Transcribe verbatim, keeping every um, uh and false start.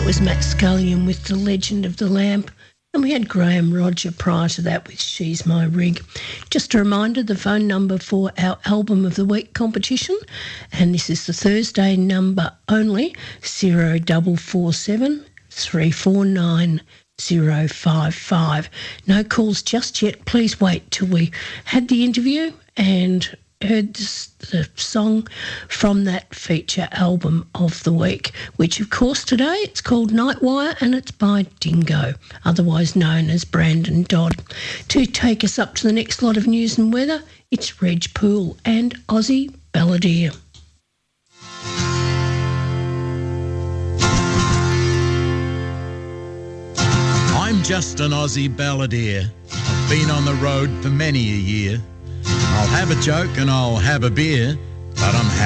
That was Matt Scullion with The Legend of the Lamp. And we had Graham Roger prior to that with She's My Rig. Just a reminder, the phone number for our Album of the Week competition, and this is the Thursday number only, zero four four seven, three four nine, zero five five. No calls just yet. Please wait till we had the interview and heard this, the song from that feature album of the week, which of course today it's called Nightwire and it's by Dingo, otherwise known as Brandon Dodd. To take us up to the next lot of news and weather, it's Reg Poole and Aussie Balladeer. I'm just an Aussie balladeer. I've been on the road for many a year. I'll have a joke and I'll have a beer, but I'm